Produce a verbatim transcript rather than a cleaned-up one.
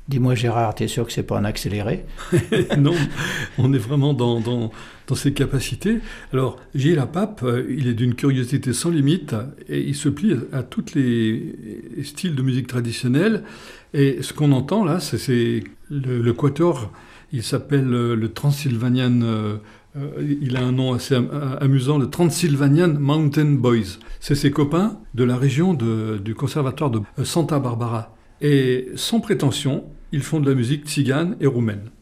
Dis-moi Gérard, t'es sûr que c'est pas un accéléré? Non, on est vraiment dans, dans, dans ses capacités. Alors, Gilles Pape, euh, il est d'une curiosité sans limite et il se plie à, à tous les styles de musique traditionnelle. Et ce qu'on entend là, c'est, c'est le, le quatuor, il s'appelle euh, le Transylvanian, euh, euh, il a un nom assez am- amusant, le Transylvanian Mountain Boys. C'est ses copains de la région de- du conservatoire de Santa Barbara. Et sans prétention, ils font de la musique tzigane et roumaine.